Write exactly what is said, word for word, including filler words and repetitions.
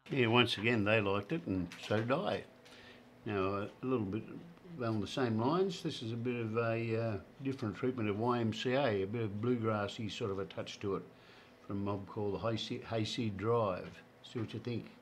Yeah, once again they liked it, and so did I. Now, a little bit along the same lines, this is a bit of a uh, different treatment of Y M C A, a bit of bluegrassy sort of a touch to it, from a mob called the Hayseed, Hayseed Drive. See what you think.